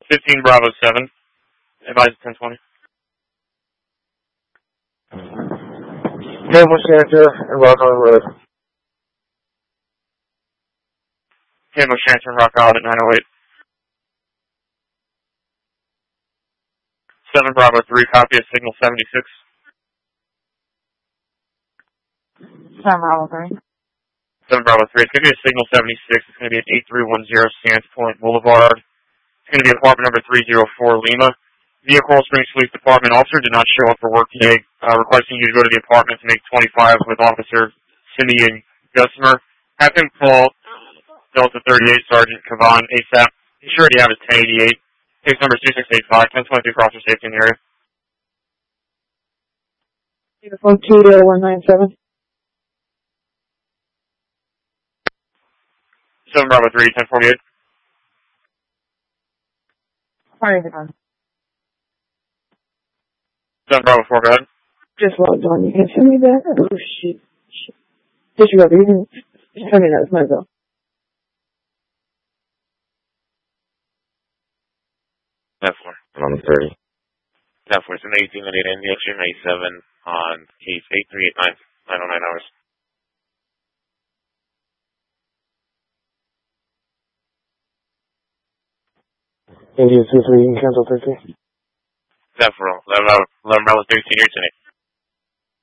15 Bravo 7. Advise 1020. Cable Shanter and Rock Island Road. Cable Shanter and Rock Island at 908. 7 Bravo 3, copy of signal 76. 7 Bravo 3. 7 Bravo 3, it's going to be a signal 76. It's going to be at 8310 Sands Point Boulevard. It's going to be apartment number 304 Lima. Vehicle Springs Police Department officer did not show up for work today, requesting you to go to the apartment to make 25 with Officer Simeon Gusmer. Have him call Delta 38 Sergeant Kavan ASAP. He should already have his 1088. Case number 2685, 1023 crosser safety in the area. Uniform 20197. 7 Bravo 3, 1048. Fire the gun. 7 Bravo 4, go ahead. Just logged on. You can send me that? Oh, shit. Disregard. You can send me that. It's my bill. F4. I'm on the 30. F4. It's an 18 minute in the extreme 87 on case 8389, 909 hours. India 23, you can cancel 13. F4. 11 Bravo 13 here tonight.